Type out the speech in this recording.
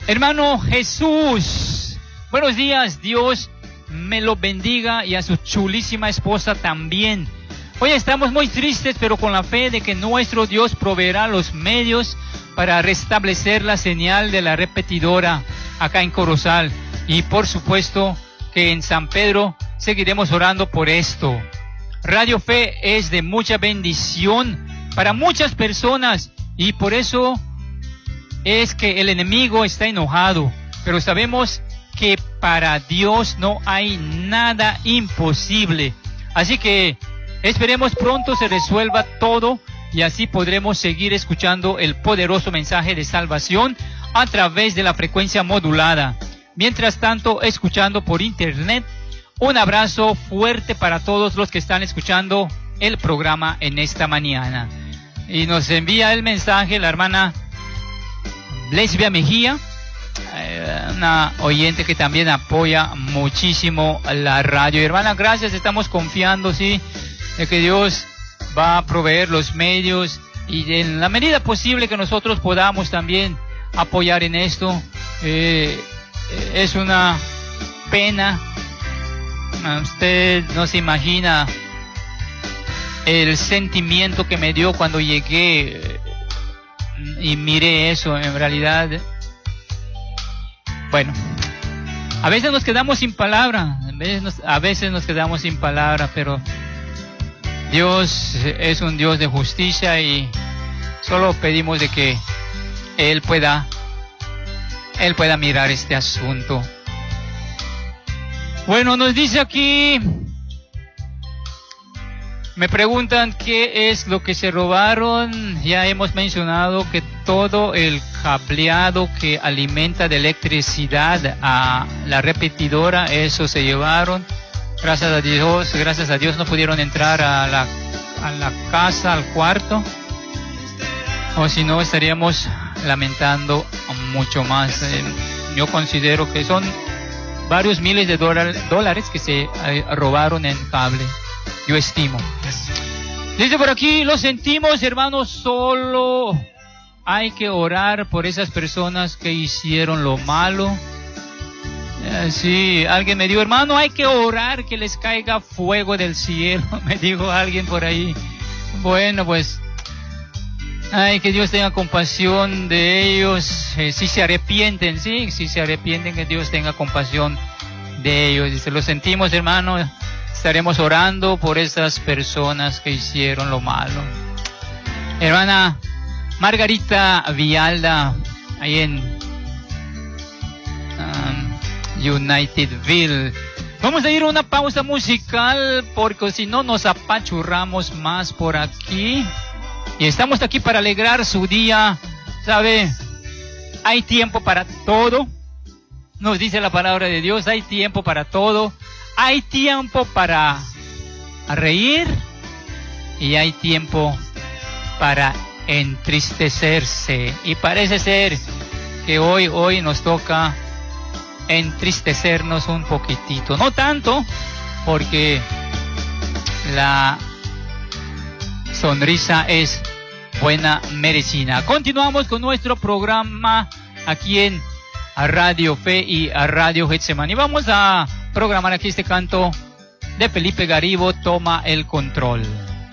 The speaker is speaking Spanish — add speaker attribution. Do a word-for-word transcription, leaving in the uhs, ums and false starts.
Speaker 1: Hermano Jesús, buenos días, Dios me lo bendiga y a su chulísima esposa también. Hoy estamos muy tristes, pero con la fe de que nuestro Dios proveerá los medios para restablecer la señal de la repetidora acá en Corozal. Y por supuesto que en San Pedro seguiremos orando por esto. Radio Fe es de mucha bendición para muchas personas y por eso es que el enemigo está enojado. Pero sabemos que para Dios no hay nada imposible. Así que esperemos pronto se resuelva todo y así podremos seguir escuchando el poderoso mensaje de salvación a través de la frecuencia modulada. Mientras tanto, escuchando por internet, un abrazo fuerte para todos los que están escuchando el programa en esta mañana. Y nos envía el mensaje la hermana Lesbia Mejía, una oyente que también apoya muchísimo la radio. Y hermana, gracias, estamos confiando, sí, de que Dios va a proveer los medios y en la medida posible que nosotros podamos también apoyar en esto. Eh, es una pena, usted no se imagina el sentimiento que me dio cuando llegué y miré eso. En realidad, bueno, a veces nos quedamos sin palabra, a veces nos, a veces nos quedamos sin palabra, pero Dios es un Dios de justicia y solo pedimos de que Él pueda, Él pueda mirar este asunto. Bueno, nos dice aquí, me preguntan qué es lo que se robaron. Ya hemos mencionado que todo el cableado que alimenta de electricidad a la repetidora, eso se llevaron. Gracias a Dios, gracias a Dios no pudieron entrar a la, a la casa, al cuarto. O si no, estaríamos lamentando mucho más. Eh, yo considero que son varios miles de dólar, dólares que se eh, robaron en cable. Yo estimo. Dice por aquí, lo sentimos, hermanos, solo hay que orar por esas personas que hicieron lo malo. Eh, sí, alguien me dijo, hermano, hay que orar que les caiga fuego del cielo. Me dijo alguien por ahí. Bueno, pues, ay, que Dios tenga compasión de ellos. Eh, si se arrepienten, sí, si se arrepienten, que Dios tenga compasión de ellos. Dice, lo sentimos, hermano. Estaremos orando por esas personas que hicieron lo malo. Hermana Margarita Villalda, ahí en um, Unitedville. Vamos a ir a una pausa musical porque si no nos apachurramos más por aquí. Y estamos aquí para alegrar su día. ¿Sabe? Hay tiempo para todo. Nos dice la palabra de Dios, hay tiempo para todo. Hay tiempo para reír y hay tiempo para entristecerse. Y parece ser que hoy, hoy nos toca entristecernos un poquitito. No tanto, porque la sonrisa es buena medicina. Continuamos con nuestro programa aquí en Radio Fe y a Radio Getsemaní. Vamos a programar aquí este canto de Felipe Garibo, Toma el Control.